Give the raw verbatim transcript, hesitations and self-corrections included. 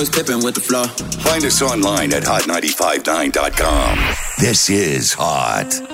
Was pippin' with the flow. Find us online at hot nine five nine dot com. This is Hot